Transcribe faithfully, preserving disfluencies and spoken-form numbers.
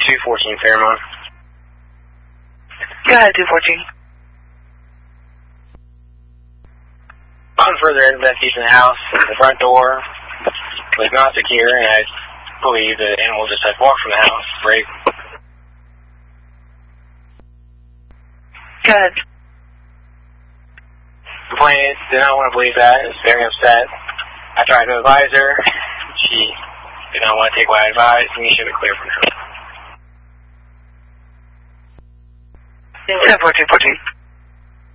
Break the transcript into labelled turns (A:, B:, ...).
A: two fourteen Fairmont.
B: Go ahead, two fourteen.
A: On further investigation of the house, the front door was not secure, and I believe the animal just had walked from the house. Right?
B: Go ahead.
A: Complainant did not want to believe that. Was very upset. I tried to advise her. She did not want to take what I advised, and we should have cleared from her.
B: ten fourteen fourteen.